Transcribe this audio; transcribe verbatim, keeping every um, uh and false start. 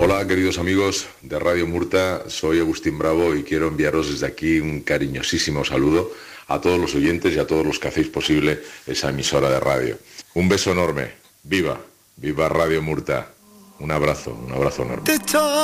Hola, queridos amigos de Radio Murta, soy Agustín Bravo y quiero enviaros desde aquí un cariñosísimo saludo a todos los oyentes y a todos los que hacéis posible esa emisora de radio. Un beso enorme. ¡Viva! ¡Viva Radio Murta! Un abrazo, un abrazo enorme.